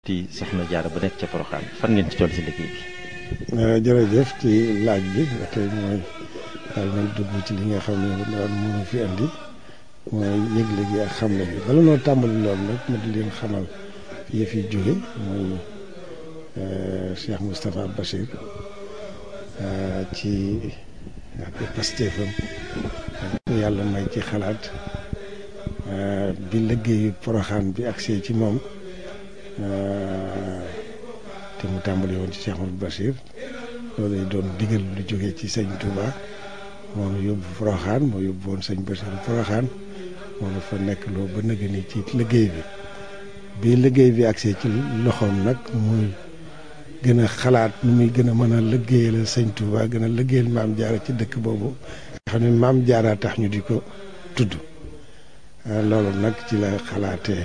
ti soxna Jaara bu nekk ca Porokhane fan ngeen ci toll si liggéey bi. jërëjëf ci laaj bi tey mooy daal nañ dugg ci li nga xam ne daal mënu fi andi mooy yëgle gi ak xamle bi bala noo tàmbali loolu nag ma di leen xamal yi fi jóge mooy Cheikh Moustapha Bachir ci ak pastéefam yàlla may ci xalaat bi liggéeyu Porokhane bi agsee ci moom te mu tàmbali woon ci Cheikh Moustapha Bachir loolu lay doon digal lu jógee ci sëñ Touba moom yóbbu Porokhane moo yóbbu woon sëñ Bachir Porokhane moom dafa nekk loo ba nëgë ni ci liggéey bi liggéey bi agsee ci loxoom nag muy gën a xalaat nu muy gën a mën a liggéeyal sëñ Touba gën a liggéeyal maam Jaara ci dëkk boobu nga xam ne maam Jaara tax ñu di ko tudd loolu nag ci la xalaatee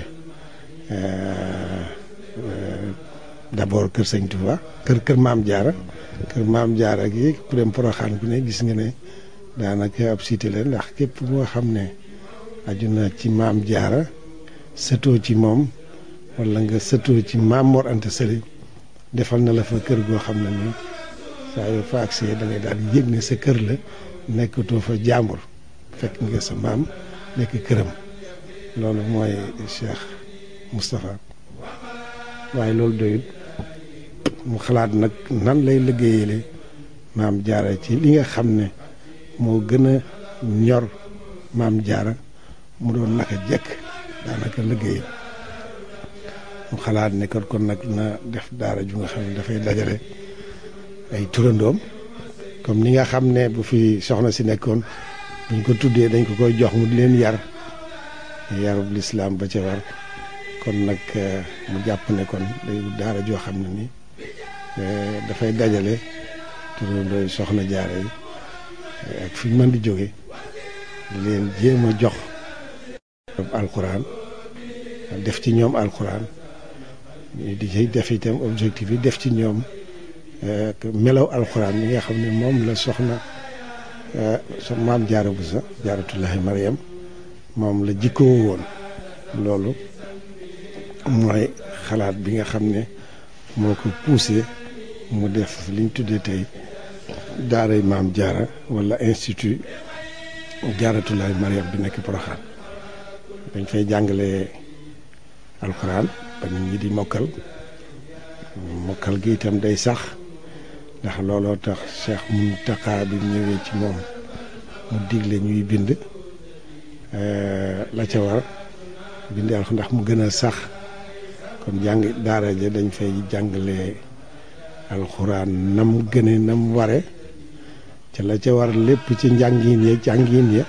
d'abord kër sëñ Touba kër maam Jaara gi ku dem Porokhane ku ne gis nga ne daanaka ab cité la ndax képp moo xam ne aju na ci maam Jaara sëtoo ci moom wala nga sëtoo ci maam Mor Anta Sali defal na la fa kër goo xam ne ni saa yoo fa agsee da ngay daal yëg ne sa kër la nekkatoo fa jàmbur fekk nga sa maam nekk këram loolu mooy Cheikh Moustapha waaye loolu doyut mu xalaat nag nan lay liggéeyale maam Jaara ci li nga xam ne moo gën a ñor maam Jaara mu doon naka jekk daanaka liggéey mu xalaat ne kon nag na def daara ju nga xam ne dafay dajale ay turandoom comme ni nga xam ne bu fi soxna si nekkoon buñ ko tuddee dañ ko koy jox mu di leen yarub lislaam ba ca war kon nag mu jàpp ne kon day daara joo xam ne ni dafay dajale turandooy soxna Jaara yi ak fi mën di jóge di leen jéem a jox alxuraan def ci ñoom alxuraan di ci def itam objectif yi def ci ñoom melaw alxuraan yi nga xam ne moom la soxna maam Jaara Buso Jaaratullaahi Mariam moom la jikkoo woon loolu mooy xalaat bi nga xam ne moo ko poussé mu def liñ tuddee tey daaray maam Jaara wala institut Jaaratullaahi Mariam bi nekk Porokhane dañ fay jàngale alxuraan ba nit ñi di mokkal gi itam day sax ndax looloo tax Cheikh Mountakha bi ñëwee ci moom mu digle ñuy bind la ca war bind alxuraan ndax mu gën a sax kon jàng daara ja dañ fay jàngale alxuraan nam gëne nam ware ca la ca war lépp ci jàngin ya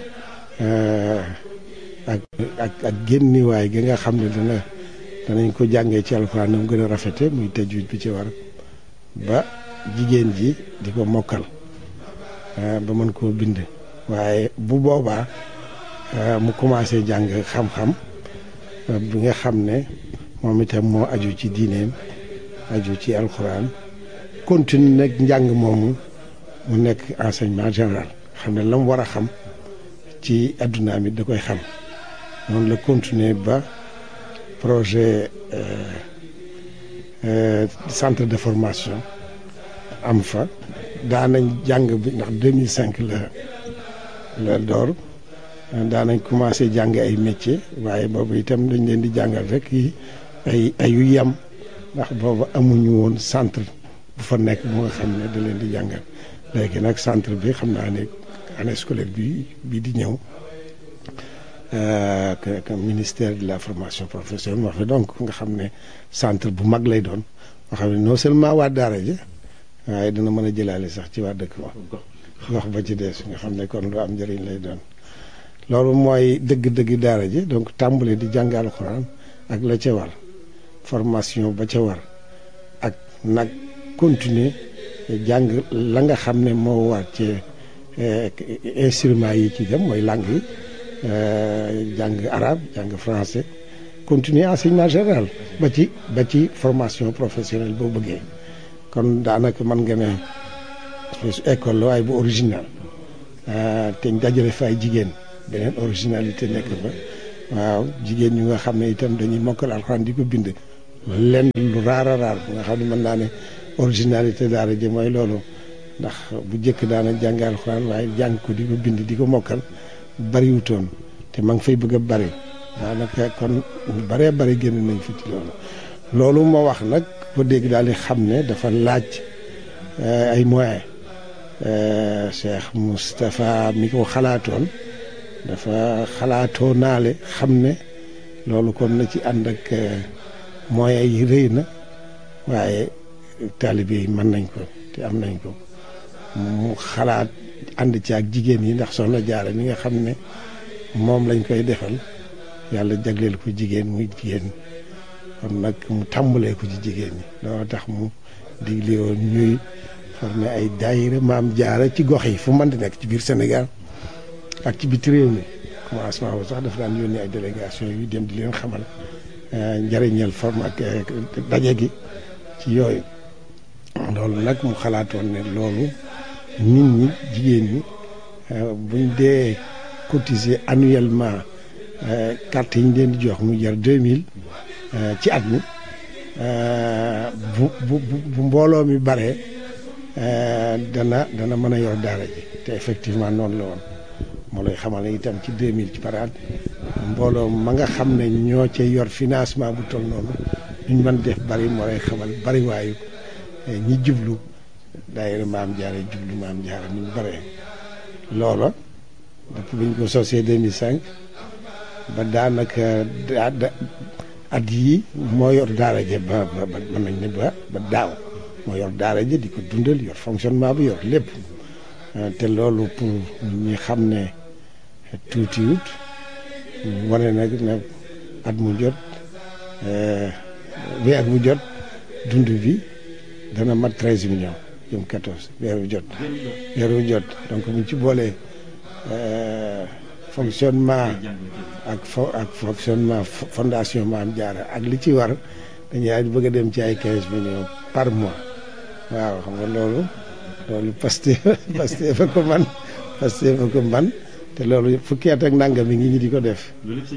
ak génniwaay gi nga xam ne danañ ko jàngee ci alxuraan nam gën a rafete muy tajwid bi ci war ba jigéen ji di ko mokkal ba mën koo bind waaye bu boobaa mu commencé jàng xam-xam bi nga xam ne moom itam moo aju ci diineem aju ci alxuraan continue nag njàng moomu mu nekk enseignement général xam ne la mu war a xam ci addunaam it da koy xam noonu la continuer ba projet centre de formation am fa daanañ jàng bi ndax 2005 la door daanañ commencé jàng ay métier waaye boobu itam dañ leen di jàngal rek ay yu yem ndax boobu amuñu woon centre bu fa nekk bu nga xam ne da leen di jàngal léegi nag centre bi xam naa ne année scolaire bi di ñëw que ministère de la formation professionnelle moo fi donc nga xam ne centre bu mag lay doon nga xam ne non seulement waa daara ji waaye dina mën a jëlaale sax ci waa dëkk ba gox ba ci des nga xam ne kon lu am njëriñ lay doon loolu mooy dëgg-dëgg daara ji donc tàmbali di jàng alxuraan ak la ca war formation ba ca war ak nag continuer jàng la nga xam ne moo war ci instruments yi ci dem mooy langue yi jàng arabe jàng français continuer enseignement général ba ci formation professionnelle boo bëggee kon daanaka mën nga ne école la waaye bu original te ñu dajale fa ay jigéen beneen originalité nekk fa waaw jigéen ñu nga xam ne itam dañuy mokkal alxuraan di ko bind lenn lu raar a raar bu nga xam ne mën naa ne originalité daara ji mooy loolu ndax bu njëkk daana jàng alxuraan waaye jàng ko di ko bind di ko mokkal bariwutoon te ma ngi fay bëgg a bari daanaka kon ñu baree bari génn nañ fi ci loolu ma wax nag ko dégg daal di xam ne dafa laaj ay moyens Cheikh Moustapha mi ko xalaatoon dafa xalaatoo naale xam ne loolu kon na ci ànd ak moyens yi rëy na waaye taalibe yi mën nañ ko te am nañ ko mu xalaat ànd ci ak jigéen yi ndax Soxna Jaara mi nga xam ne moom lañ koy defal yàlla jagleel ko jigéen muy jigéen kon nag mu tàmbalee ko ci jigéen ñi loolu tax mu digle woon ñuy formé ay daayira Maam Jaara ci gox yi fu mën di nekk ci biir Sénégal ak ci biti réew mi commencement boobu sax dafa daan yónnee ay délégation yu dem di leen xamal njëriñal forme ak daje gi ci yooyu loolu nag mu xalaatoon ne loolu nit ñi jigéen ñi buñ dee cotiser annuellement carte yi ñu leen di jox mu jar 2000 ci at mi bu mbooloo mi bare dana mën a yor daara ji te effectivement noonu la woon moo lay xamal ne itam ci 2000 ci par at mbooloo ma nga xam ne ñoo ca yor financement bu toll noonu ñu mën def bari moo lay xamal bari waayu ñi jublu daayira Maam Jaara jublu Maam Jaara ni ñu bare loola depuis bi ñu ko sosee 2005 ba daanaka at yii moo yor daara ja ba mën nañ ne ba daaw moo yor daara ja di ko dundal yor fonctionnement bi yor lépp te loolu pour ñi xam ne tuutiwut wane nag ne at mu jot weer bu jot dund bi dana mat 13 millions jëm 14 weer bu jot donc buñ ci boolee fonctionnement ak fonctionnement fondation Maam Jaara ak li ci war dañuy bëgg a dem ci ay 15 millions par mois waaw xam nga loolu Pastef fa ko man te loolu fukki at ak nangam mi ngi ñi di ko def.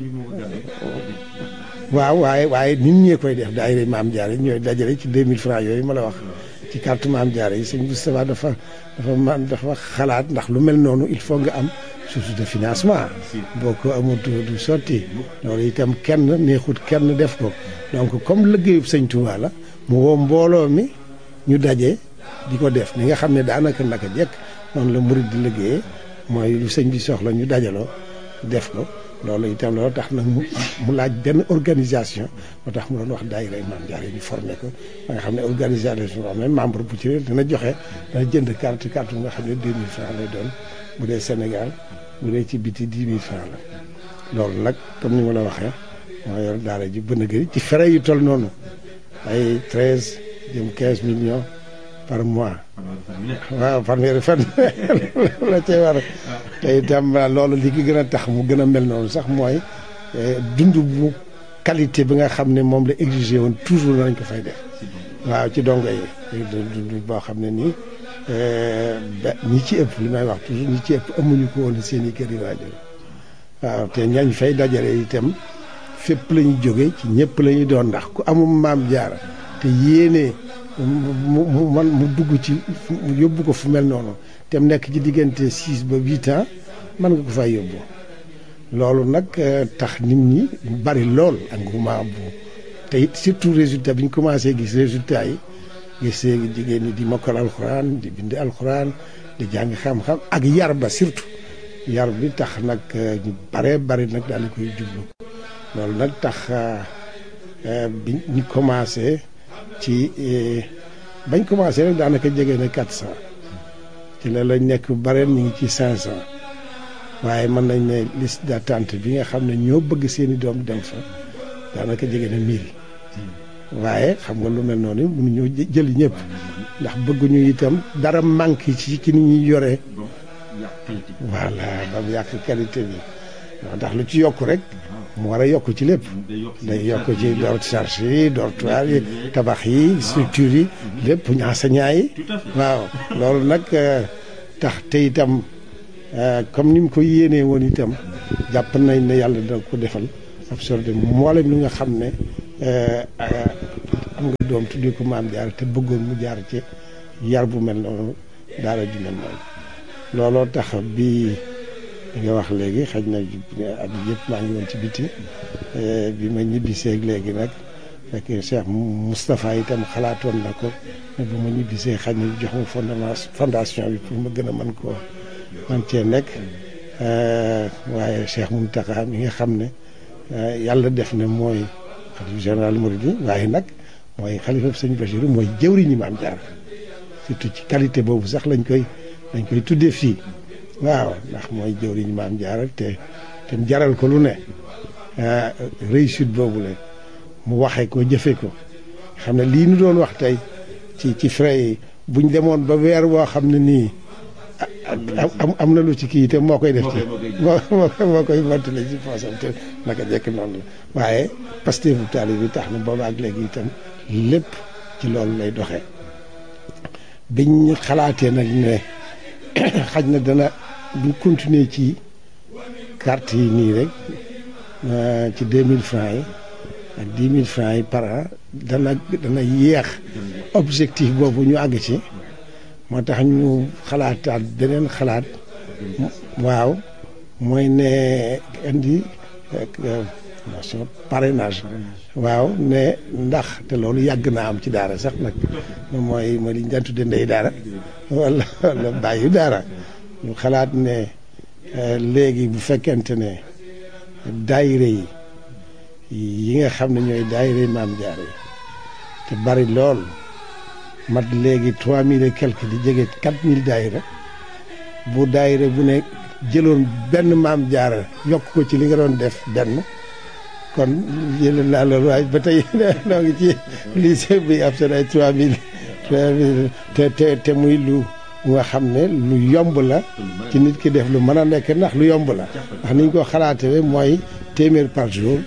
waaw waaye nit ñee koy def daayira Maam Jaara yi ñooy dajale ci 2000 francs yooyu ma la wax ci carte Maam Jaara yi sëñ Moustapha dafa xalaat ndax lu mel noonu il faut nga am source de financement boo ko amul du sotti loolu itam kenn neexut kenn def ko donc comme liggéeyub sëñ Touba la mu woo mbooloo mi ñu daje di ko def ni nga xam ne daanaka naka jekk noonu la murid di liggéeyee mooy lu sëñ bi soxla ñu dajaloo def ko loolu itam loolu tax nag mu laaj benn organisation moo tax mu doon wax daayira Maam Jaara ñu formé ko ba nga xam ne organisation boo xam ne membre bu ci dana joxe dana jënd carte bu nga xam ne 2000 francs lay doon bu dee Sénégal bu dee ci biti 10 000 francs la loolu nag comme ni ma la waxee moo yor daara ji bën a gëri ci frais yu toll noonu ay 13 jëm 15 millions par mois waaw fanweeri fan la cee war te itam loolu li ki gën a tax mu gën a mel noonu sax mooy dund bu qualité bi nga xam ne moom la exigé woon toujours nañ ko fay def waaw ci dongo yi dund boo xam ne nii ñi ci ëpp li may wax toujours ñi ci ëpp amuñu ko woon seen i kër yi waajur waaw te ñañ fay dajale itam fépp la ñu jóge ci ñëpp la ñu doon ndax ku amum Maam Jaara te yéene mu dugg ci yóbbu ko fu mel noonu te mu nekk ci diggante 6 ba 8 ans mën nga ko fay yóbbu loolu nag tax nit ñi bari lool engouement bu te it surtout résultat bi ñu commencé gis résultat yi gis jigéen ñi di mokkal alxuraan di bind alxuraan di jàng xam-xam ak yar ba surtout yar bi tax nag ñu bari nag daal di koy jublu loolu nag tax bi ñu commencé ci bañ commencé rek daanaka jege na 400 ci la lañ nekk bareen ñu ngi ci 500 waaye mën nañ ne liste d'attente bi nga xam ne ñoo bëgg seeni doom dem fa daanaka jege na 1000 waaye xam nga lu mel noonu mënuñoo jëli ñëpp ndax bëgguñu itam dara manque ci ni ñuy yoree voilà ba mu yàq qualité bi ndax lu ci yokk rek mu war a yokk ci lépp day yokk ci charge yi dortoir yi tabax yi structure yi lépp enseignant yi waaw loolu nag tax te itam comme ni mu ko yéenee woon itam jàpp nañ ne yàlla dina ko defal absorbé mboolem li nga xam ne am nga doom tuddee ko maam Jaara te bëggoon mu jaar ci yar bu mel noonu daara ju mel noonu looloo tax bi nga wax léegi xaj na at yëpp maa ngi woon ci biti bi ma ñibbiseeg léegi nag fekk Cheikh Moustapha itam xalaatoon na ko ne bu ma ñibbisee xaj na jox ma fondation bi pour ma gën a mën koo man cee nekk waaye Cheikh Mountakha mi nga xam ne yàlla def na mooy xalifa général Mouride waaye nag mooy xalifa sëñ Bachirou mooy jëwriñu Maam Jaara surtout ci qualité boobu sax lañ koy tuddee fii waaw ndax mooy jëwriñu Maam Jaara te mu jaral ko lu ne réussite boobu la mu waxee ko jëfee ko xam ne lii nu doon wax tey ci frais yi buñ demoon ba weer woo xam ne nii am na lu ci kii te moo koy def ci moo koy mottali ci poosam te naka jekk noonu la waaye Pastef bu taalibe bi tax na booba ak léegi itam lépp ci loolu lay doxee biñ xalaatee nag ne xaj na dana buñ continuer ci carte yi nii rek ci 2000 francs yi ak 10 000 francs yi par an dana yéex objectif boobu ñu àgg ci moo tax ñu xalaataat beneen xalaat waaw mooy ne indi parrainage waaw ne ndax te loolu yàgg naa am ci daara sax nag mooy li ñu daan tudde ndey daara wala bàyyi daara ñu xalaat ne léegi bu fekkente ne daayire yi nga xam ne ñooy daayire Maam Jaara yi te bari lool mat léegi 3000 et quelque di jege 4000 daayira bu daayira bu ne jëloon benn Maam Jaara yokk ko ci li nga doon def benn kon jël naa loolu waaye ba tey noo ngi ci lycée bi ab seen ay 3000 te muy lu nga xam ne lu yomb la ci nit ki def lu mën a nekk ndax lu yomb la ndax niñ ko xalaatee mooy téeméer par jour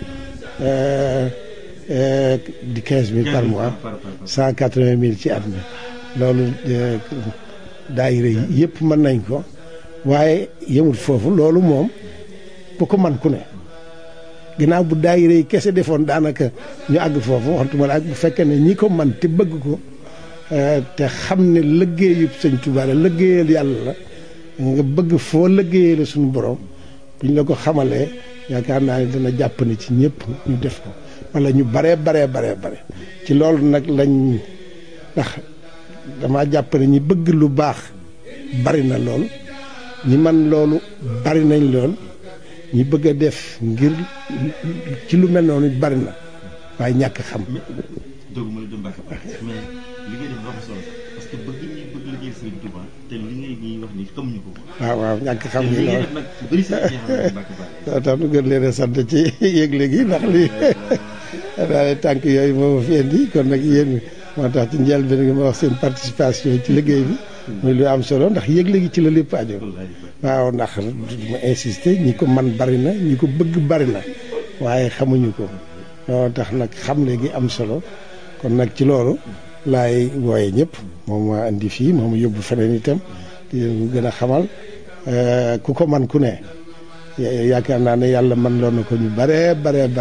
di 15000 par mois 180000 ci at mi loolu daayira yi yëpp mën nañ ko waaye yemul foofu loolu moom bu ko man ku ne ginnaaw bu daayira yi kese defoon daanaka ñu àgg foofu waxtuma la ak bu fekkee ne ñi ko man te bëgg ko te xam ne liggéeyub Sëñ Tuubaa la liggéeyal yàlla la nga bëgg foo liggéeyee la suñu borom buñ la ko xamalee yaakaar naa ne dana jàpp ne ci ñëpp ñu def ko wala ñu bare ci loolu nag lañ ndax dama jàpp ne ñi bëgg lu baax bari na lool ñi man loolu bari nañ lool ñi bëgg a def ngir ci lu mel noonu bari na waaye ñàkk xam. doguma la dem Mbacke mais li ngay def dafa solo parce que bëgg ñi bëgg liggéey Sëriñ Tuubaa te li ngay ñuy wax ni xamuñu ko. waaw ñàkk xam ni loolu nag bëri sa soo tax nu gën leen a sant ci yëgle gi ndax lii daal tànk yooyu moo ma fi indi kon nag yéen moo tax ci njëlbéen gi ma wax seen participation ci liggéey bi muy lu am solo ndax yëgle gi ci la lépp aju waaw ndax ma insister ñi ko man bari na ñi ko bëgg bari na waaye xamuñu ko loolu tax nag xam léegi am solo kon nag ci loolu laay wooye ñëpp moom ma indi fii moom yóbbu feneen itam di gën a xamal ku ko man ku ne yaakaar naa ne yàlla man loon na ko ñu bare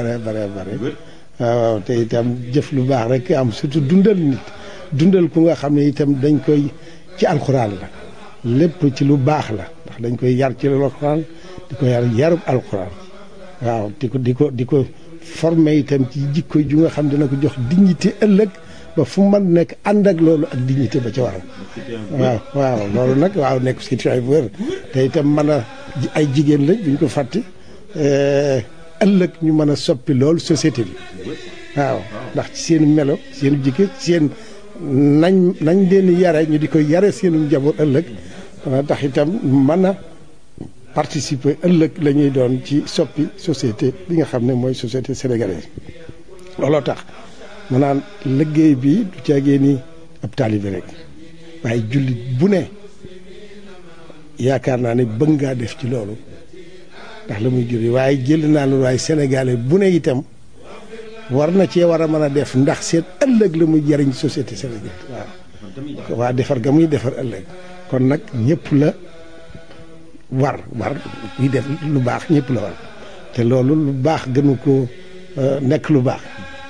waaw te itam jëf lu baax rek am surtout dundal ku nga xam ne itam dañ koy ci alxuraan la lépp ci lu baax la ndax dañ koy yar ci alxuraan di ko yarub alxuraan waaw di ko formé itam ci jikko ju nga xam dina ko jox dignité ëllëg ba fu mu mën nekk ànd ak loolu ak dignité ba ca waral waaw loolu nag waaw nekk citoyen bu wér te itam mën a ay jigéen lañ buñ ko fàtte ëllëg ñu mën a soppi loolu société bi waaw ndax ci seen melo seen jikko seen nañ leen yare ñu di ko yare seenu njaboot ëllëg dana tax itam mën a participer ëllëg la ñuy doon ci soppi société bi nga xam ne mooy société sénégalaise looloo tax maanaam liggéey bi du caagee ni ab taalibe rek waaye jullit bu ne yaakaar naa ne bëgg ngaa def ci loolu ndax la muy juri waaye jël naa loolu waaye sénégalais bu ne itam war na cee war a mën a def ndax seen ëllëg la muy jariñ société sénégalaise waaw waa defar ga muy defar ëllëg kon nag ñëpp la war kuy def lu baax ñëpp la war te loolu lu baax gënu ko nekk lu baax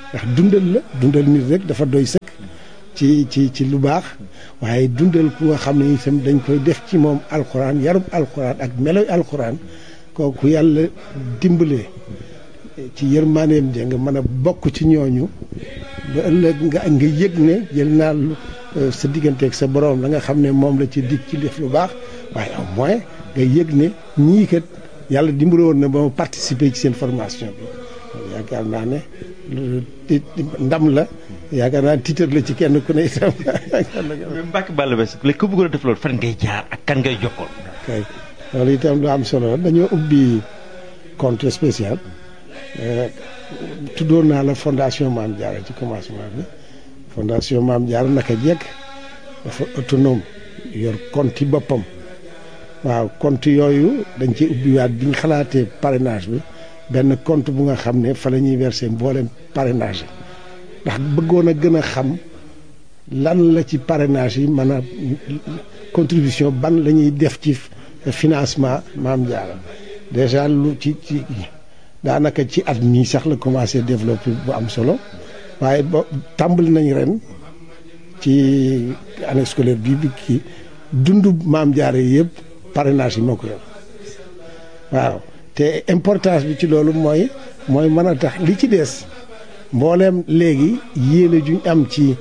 ndax dundal nit rek dafa doy sëkk ci lu baax waaye dundal ku nga xam ne itam dañ koy def ci moom alxuraan yarub alxuraan ak meloy alxuraan kooku yàlla dimbalee ci yërmaaneem ja nga mën a bokk ci ñooñu ba ëllëg nga yëg ne jël naa sa digganteeg sa borom la nga xam ne moom la ci dig ci def lu baax waaye au moins nga yëg ne ñii kat yàlla dimbale woon na ba ma participer ci seen formation bi yaakaar naa ne ndam la yaakaar naa tiitar la ci kenn ku ne itam. mais Mbacke Balla Basse léegi ku bëggoon a def loolu fan ngay jaar ak kan ngay jokkoon. kay loolu itam lu am solo dañoo ubbi compte spécial tuddoon naa la fondation Mame Diarra ci commencement bi fondation Mame Diarra naka jekk dafa autonome yor compte boppam waaw compte yooyu dañ ci ubbiwaat bi ñu xalaatee parrainage bi benn compte bu nga xam ne fa la ñuy verser mboolem parrainage yi ndax bëggoon a gën a xam lan la ci parrainage yi mën a contribution ban la ñuy def ci financement Mame Diarra déjà lu ci daanaka ci at mii sax la commencé développer bu am solo waaye ba tàmbali nañ ren ci année scolaire bi kii dundu Mame Diarra yi yëpp parrainage yi moo ko yor waaw te importance bi ci loolu mooy mën a tax li ci des mbooleem léegi yéene juñ am ci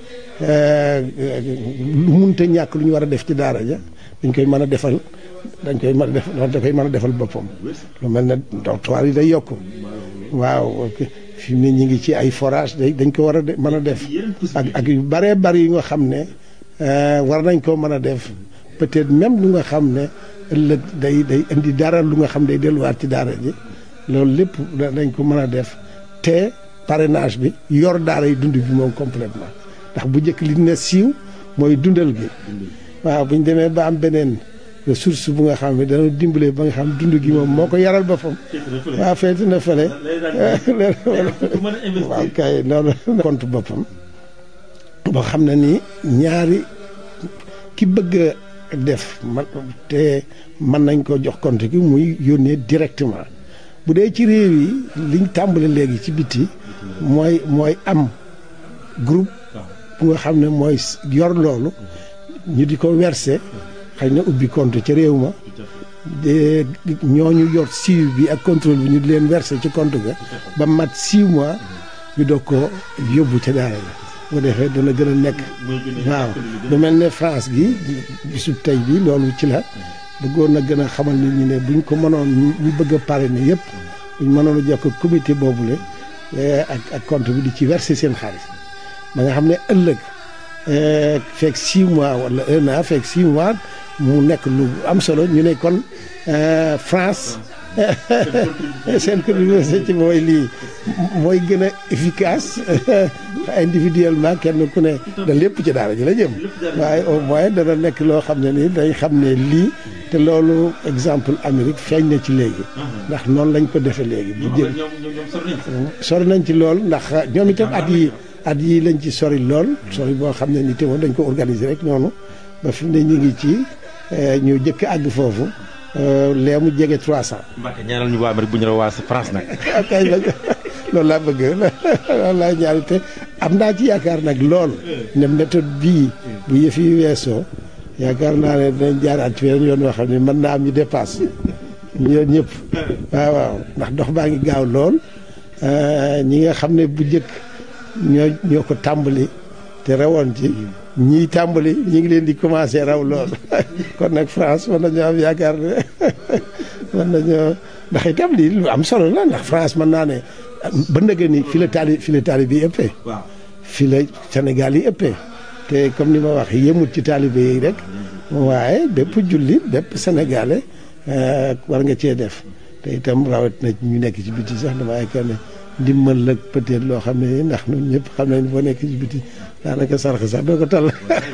lu munta ñàkk lu ñu war a def ci daara ja dañ koy mën a defal da koy mën a defal boppam lu mel ne dortoir yi day yokk waaw fi mu ne ñu ngi ci ay forage dañ ko war a mën a def ak yu bëree bëri yu nga xam ne war nañ koo mën a def peut-être même lu nga xam ne ëllëg day indi dara lu nga xam day delluwaat ci daara ji loolu lépp dañ ko mën a def te parrainage bi yor daara yi dund bi moom complètement ndax bu njëkk li ne siiw mooy dundal gi waaw bu ñu demee ba am beneen ressource bu nga xam ne dana dimbale ba nga xam dund gi moom moo ko yaral boppam waaw feeti na fële waaw kay loolu compte boppam boo xam ne ni ñaari ki bëgg a def te mën nañ ko jox compte gi muy yónnee directement bu dee ci réew yi liñ tàmbale léegi ci biti mooy am groupe bu nga xam ne mooy yor loolu ñu di ko verser xëy na ubbi compte ca réew ma ñooñu yor suivi bi ak contrôle bi ñu di leen verser ci compte ga ba mat 6 mois ñu doog ko yóbbu ca daara la bu defee dana gën a nekk waaw lu mel ne France gi bisub tey bi loolu ci la bëggoon na gën a xamal nit ñi ne buñ ko mënoon ñu bëgg a parrainer yëpp buñ mënoon a jokk comité boobule ak compte bi di ci verser seen xaalis ba nga xam ne ëllëg fekk 6 mois wala 1 an fekk 6 mois mu nekk lu am solo ñu ne kon France seen contribution ci mooy lii mooy gën a efficace individuellement kenn ku ne da lépp ci daara ji la jëm waaye au moins dana nekk loo xam ne ni dañ xam ne lii te loolu exemple Amérique feeñ na ci léegi ndax noonu lañ ko defee léegi bu jël sori nañ ci lool ndax ñoom itam at yi lañ ci sori lool sori boo xam ne ni te dañ ko organiser rek noonu ba fi mu ne ñu ngi ci ñu jëkk àgg foofu lee mu jege 300. Mbacke ñaanal ñu waa Amérique bu ñu la waa France nag. kay loolu laa bëgg loolu laa ñaan te am naa ci yaakaar nag lool ne méthode bii bu yëf yi weesoo yaakaar naa ne dinañ jaaraat ci weneen yoon woo xam ne mën naa am ñu dépasse ñu yoon ñëpp waaw ndax dox baa ngi gaaw lool ñi nga xam ne bu njëkk ñoo ko tàmbali te rawoon ci ñii tàmbali ñi ngi leen di commencé raw lool kon nag France mën nañoo am yaakaar ne mën nañoo ndax itam lii lu am solo la ndax France mën naa ne ba ndëgg ni fi la taalibe yi ëppee fi la Sénégal yi ëppee te comme ni ma wax yëmut ci taalibe yi rek waaye bépp jullit bépp sénégalais war nga cee def te itam rawat na ñu nekk ci biti sax dama yaakaar ne ndimbal la peut-être loo xam ne ndax ñun ñëpp xam nañ boo nekk ci biti daanaka sarax sax doo ko tal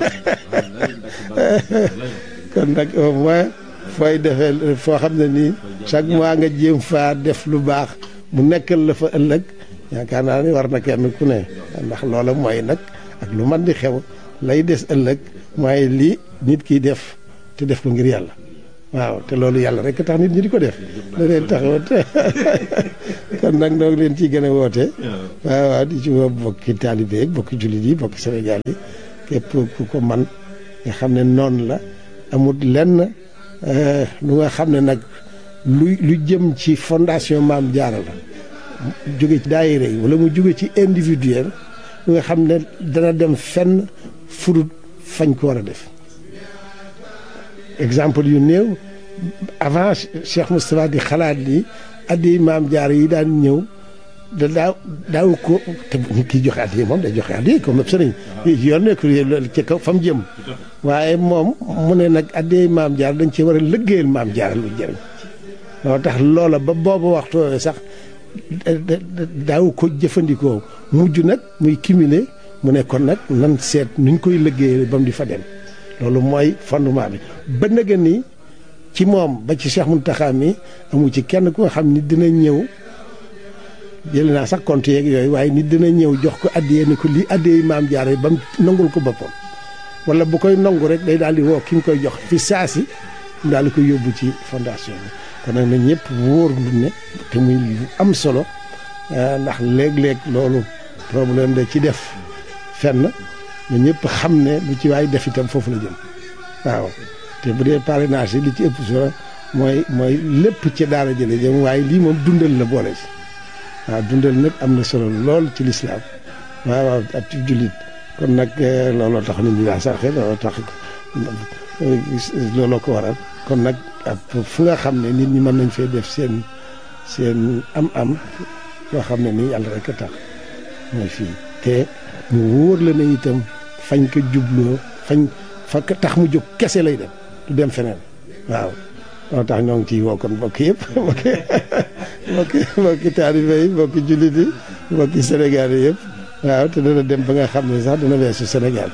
kon nag au moins fooy defee foo xam ne nii chaque mois nga jéem faa def lu baax mu nekkal la fa ëllëg yaakaar naa ni war na kenn ku ne ndax loola mooy nag ak lu man di xew lay des ëllëg mooy lii nit kiy def te def ko ngir yàlla waaw te loolu yàlla rek tax nit ñi di ko def da leen taxawat kon nag noo ngi leen ciy gën a woote waaw di ci woo bokki taalibe yi bokki jullit yi bokki Sénégal yi képp ku ko man nga xam ne noonu la amul lenn lu nga xam ne nag lu jëm ci fondation Maam Jaara la jóge ci daayira yi wala mu jóge ci individuel lu nga xam ne dana dem fenn furut fañ ko war a def exemple yu néew avant Cheikh Moustapha di xalaat ni addi Maam Jaara yi daan ñëw da daaw ko te nit ki joxe addi moom day joxe addi comme sëriñ yoon nekk ci kaw fa mu jëm waaye moom mu ne nag addi Maam Jaara dañ ci war a liggéeyal Maam Jaara lu jëriñ loo tax loola ba boobu waxtu sax daaw ko jëfandikoo mujj nag muy cumulé mu ne kon nag nan seet nuñ koy liggéeyal ba mu di fa dem loolu mooy fondement bi ba nga ni ci moom ba ci Cheikh Mountakha mi amu ci kenn ku nga xam ni dina ñëw jël naa sax compte yeeg yooyu waaye nit dina ñëw jox ko addiyee ni ko lii addiyee Maam Jaara ba mu nangul ko boppam wala bu koy nangu rek day daal di woo ki mu koy jox fi saasi mu daal di koy yóbbu ci fondation bi kon nag na ñëpp wóor lu ne te muy lu am solo ndax léeg-léeg loolu problème da ci def fenn na ñëpp xam ne lu ci waay def itam foofu la jëm waaw te bu dee parrainage yi li ci ëpp solo mooy lépp ci daara jële jëm waaye lii moom dundal la boole ci waaw dundal nag am na solo lool ci lislaam waaw ak ci jullit kon nag looloo tax nit ñi daa saxe looloo tax looloo ko waral kon nag fu nga xam ne nit ñi mën nañ fee def seen am-am loo xam ne nii yàlla rek a tax mooy fii te mu wóor la ne itam fañ ko jubloo fa tax mu jóg kese lay dem du dem feneen waaw moo tax ñoo ngi ciy woo kon mbokk yëpp mbokki taalibe yi mbokki jullit yi mbokki Sénégal yi yëpp waaw te dana dem ba nga xam ne sax dana weesu Sénégal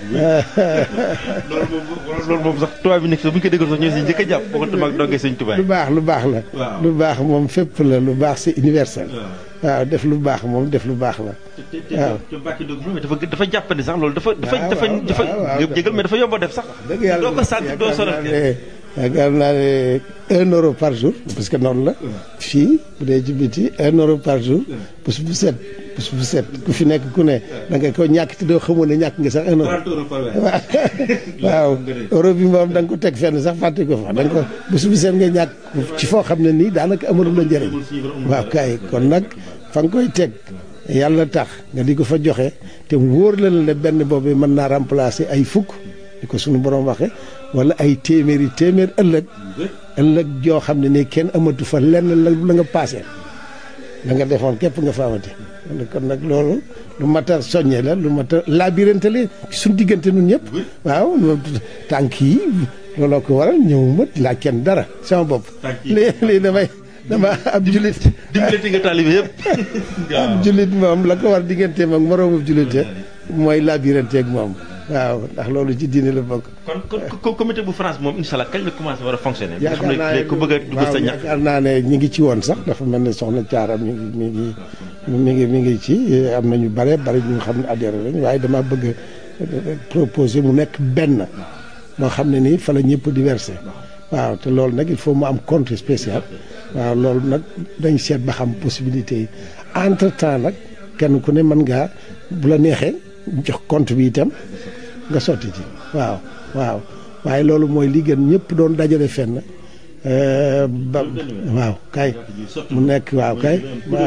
loolu moom sax tubaab bi nekk sax bu ñu ko déggoon sax ñoo si njëkk a jàpp bokkatuma ak dongee sëñ tubaab lu baax la lu baax moom fépp la lu baax c'est universel waaw def lu baax moom def lu baax la waaw te Mbacke Ndiob dafa jàppandi sax loolu dafa jégal mais dafa yomb a def sax dëgg yàlla doo ko sant doo sonal yaakaar naa ne 1 euro par jour parce que noonu la fii bu dee ci biti 1 euro par jour bés bu set ku fi nekk ku ne da nga ko ñàkk te doo xamoon ne ñàkk nga sax 1 euro waaw euro bi moom da nga ko teg fenn sax fàtte ko fa da nga ko bés bu set nga ñàkk ci foo xam ne nii daanaka amalul la njëriñ waaw kay kon nag fa nga koy teg yàlla tax nga di ko fa joxe te wóor la ne benn boobu mën naa remplacer ay fukk di ko suñu borom waxe wala ay téeméer ëllëg joo xam ne nii kenn amatu fa lenn la nga paase la nga defoon képp nga fa amati kon nag loolu lu mat a soññe la lu mat a labirante la suñ diggante nun ñëpp waaw tànk yi looloo ko waral ñëwuma laa kenn dara sama bopp lii dama ab julit dimbalati nga taalibe yëpp ab julit moom la ko war digganteem ak moroomu julite mooy labirante ak moom waaw ndax loolu ci diine la bokk. kon comité bu France moom incha allah kañ la commencé war a fonctionner. yaakaar naa ne ku bëgg a dugg sa ñax. yaakaar naa ne ñi ngi ci woon sax dafa mel ne soxna Thiara mi ngi ci am na ñu bare ñu xam ne adhéré lañ waaye dama bëgg a proposer mu nekk benn moo xam ne nii fa la ñëpp di versé waaw te loolu nag il faut mu am compte spécial waaw loolu nag dañ seet ba xam possibilité yi entre temps nag kenn ku ne mën ngaa bu la neexee. jox compte bi itam nga sotti ci waaw waaye loolu mooy li gën ñëpp doon dajale fenn ba waaw kay mu nekk waaw kay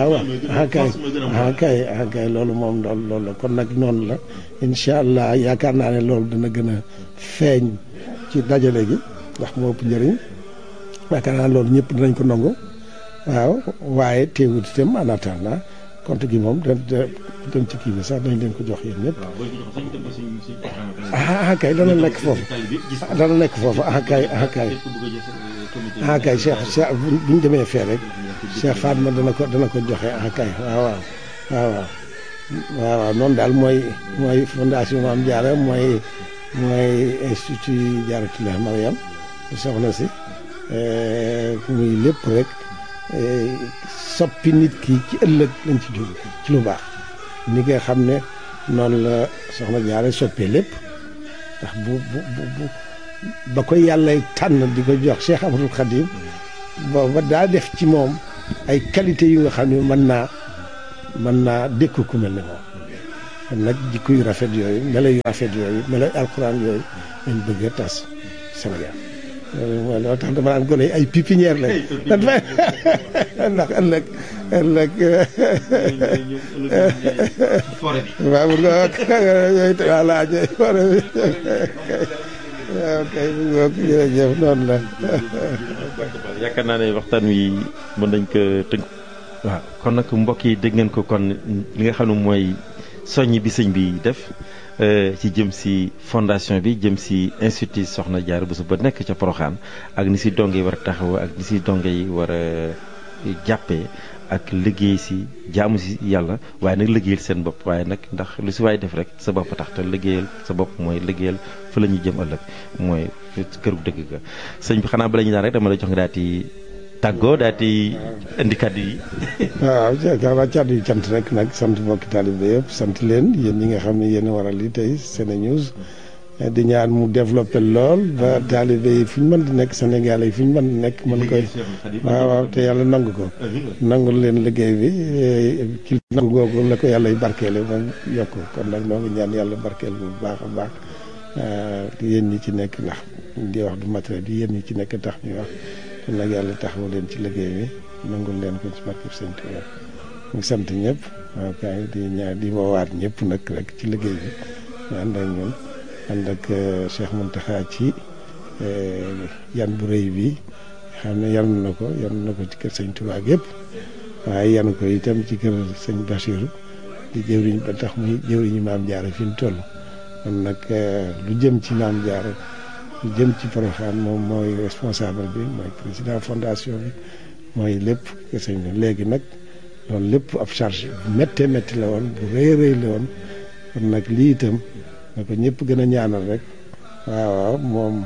kay loolu moom loolu la kon nag noonu la incha allah yaakaar naa ne loolu dana gën a feeñ ci dajale gi ndax moo ëpp njëriñ yaakaar naa loolu ñëpp dinañ ko nangu waaw waaye teewut itam en attendant compte gi moom dem ci kii bi sax dañ leen ko jox yéen ñëpp kay dana nekk foofu kay Cheikh bu ñu demee fee rek Cheikh Fatma dana ko joxe kay waaw noonu daal mooy fondation Maam Jaara mooy institut Jaaratullaah Mariam soxna si muy lépp rek soppi nit ki ci ëllëg lañ ci jóg ci lu baax ni nga xam ne noonu la soxna Jaara soppee lépp ndax bu ba ko yàlla tànn di ko jox Cheikh Ahmadul Khadim booba daa def ci moom ay qualité yu nga xam ne mën naa dékku ku mel ne moom kon nag jikko yu rafet yooyu melo yu rafet yooyu melo alxuraan yooyu lañ bëgg a tas Sénégal loolu tax dama naan gone ay pépinière lañ ndax ëllëg waaw mun nga yooyu voilà forêt bi waaw kay jërëjëf noonu la yaakaar naa ne waxtaan wi mën nañ ko tënk waaw kon nag mbokk yi dégg ngeen ko kon li nga xam ne mooy soññ bi sëñ bi def ci jëm si fondation bi jëm si institut Soxna Diarra Bousso ba nekk ca Porokhane ak ni si donge yi war a taxaw ak ni si donge yi war a jàppee ak liggéey si jaamu si yàlla waaye nag liggéeyal seen bopp waaye nag ndax lu si waay def rek sa bopp tax te liggéeyal sa bopp mooy liggéeyal fa la ñuy jëm ëllëg mooy këru dëgg ga sëñ bi xanaa bala ñu daan rek dama la jox nga daal di tàggoo daal di indi kàddu yi. waaw jaakaar kàddu yi cant rek nag sant mbokki taalibe yëpp sant leen yéen ñi nga xam ne yéen a waral li tey SeneNews di ñaan mu développé lool ba taalibe yi fu ñu mën di nekk Sénégal yi fu ñu mën di nekk mën koy waaw te yàlla nangu ko nangul leen liggéey bi ci nangu googu la ko yàlla y barkeele ba yokk kon nag noo ngi ñaan yàlla barkeel bu baax a baax yéen ñi ci nekk ndax di wax du matériel bi yéen ñi ci nekk tax ñuy wax kon nag yàlla taxawu leen ci liggéey bi nangul leen ko ci barkeb Sëñ Tuubaa ñu sant ñëpp waaw kay di ñaan di woowaat ñëpp nag rek ci liggéey bi ñu ànd ak ñun ànd ak Cheikh Mountakha ci yan bu rëy bi xam ne yan na ko ci kër Sëñ Tuubaa yëpp waaye yan ko itam ci kër Sëñ Bassirou di jëwriñ ba tax muy jëwriñu Maam Jaara fi mu toll kon nag lu jëm ci Maam Jaara lu jëm ci Porokhane moom mooy responsable bi mooy président fondation bi mooy lépp kër Sëñ bi léegi nag loolu lépp ab charge bu méttee métti la woon bu rëy rëy la woon kon nag lii itam na ko ñëpp gën a ñaanal rek waaw moom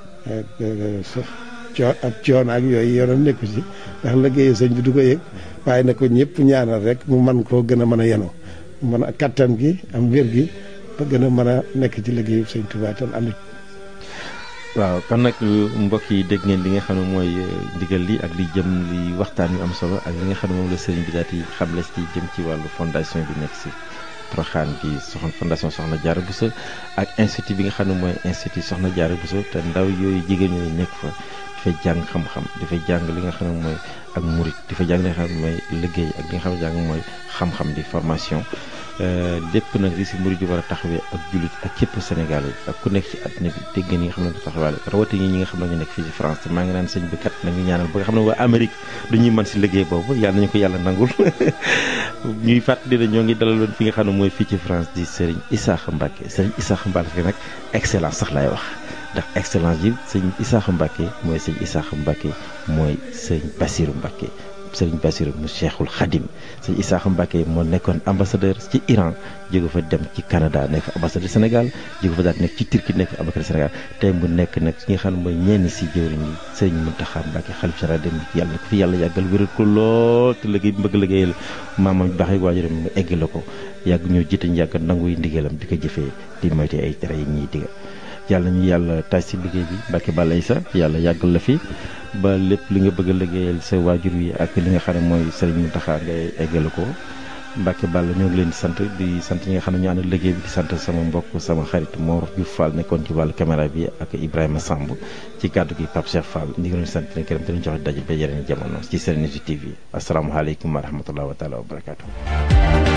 ab coon ak yooyu yoonam nekku ci ndax liggéeyu sëñ bi du ko yëg waaye na ko ñëpp ñaanal rek mu man koo gën a mën a yenu mën a kattan gi am wér gi ba gën a mën a nekk ci liggéeyu sëñ Tuubaa tan am waaw kon nag mbokk yi dégg ngeen li nga xam ne mooy ndigal li ak li jëm li waxtaan yu am solo ak li nga xam ne moom la sëriñ bi daal di xamle ci jëm ci wàllu fondation bi nekk si Porokhane bi fondation Soxna Diarra Bousso ak institut bi nga xam ne mooy institut Soxna Diarra Bousso te ndaw yooyu jigéen ñooyu nekk fa dafay jàng xam-xam dafay jàng li nga xam ne mooy ak murit dafay jàng li nga xam ne mooy liggéey ak li nga xam ne jàng mooy xam-xam di formation lépp nag li si murit yi war a taxawee ak jullit ak képp Sénégal yi ak ku nekk ci àddina bi dégg ngeen ñi nga xam ne ko taxawaale rawatina ñi nga xam ne ñu nekk fii ci France te maa ngi naan sëñ bi kat nañu ñaanal ba nga xam ne waa Amérique dañuy mën si liggéey boobu yàlla nañu ko yàlla nangul ñuy fàttali ne ñoo ngi dalaloon fi nga xam ne mooy fii ci France di Serigne Issakha Mbacké Serigne Issakha Mbacké nag excellence sax laay wax ndax excellence yi sëñ Issakha Mbacké mooy sëñ Issakha Mbacké mooy sëñ Bassirou Mbacké Sëriñ Bassirou mu Cheikhul Khadim sëñ Issakha Mbacké moo nekkoon ambassadeur ci Iran jóge fa dem ci Canada nekk ambassadeur Sénégal jóge fa daal nekk ci Turquie nekk ambassadeur Sénégal tey mu nekk nag ki nga xam ne mooy ñenn si jëwriñ yi sëriñ Mountakha Mbacké xalif général dem yàlla na ko fi yàlla yàggal wéral ko lool te liggéey bi bëgg liggéeyal maamam baax yi waajuram mu egg la ko yàgg ñoo jiite ñu yàgg nanguy ndigalam di ko jëfee di moyte ay tere yi ñuy diga yàlla ñu yàlla taaj si liggéey bi Mbacké Balla Issa yàlla yàggal la fi ba lépp li nga bëgg a liggéeyal sa waajur yi ak li nga xam ne mooy Serigne Mountakha ngay eggale ko Mbacké Balla ñoo ngi leen di sant ñi nga xam ne ñu ànd liggéey bi di sant sama mbokk sama xarit Mor Diouf Fall nekkoon ci wàllu caméra bi ak Ibrahima Samb ci kàddu gi Pape Cheikh Fall ñu ngi leen sant leen gërëm te ñu joxe daje ba yeneen jamono ci SeneNews TV asalaamaaleykum wa rahmatulah wa taala wa barakaatu.